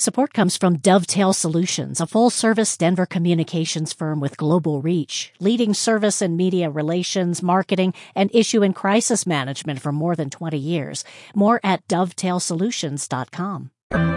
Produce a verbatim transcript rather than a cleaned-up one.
Support comes from Dovetail Solutions, a full-service Denver communications firm with global reach, leading service and media relations, marketing, and issue and crisis management for more than twenty years. More at dovetail solutions dot com.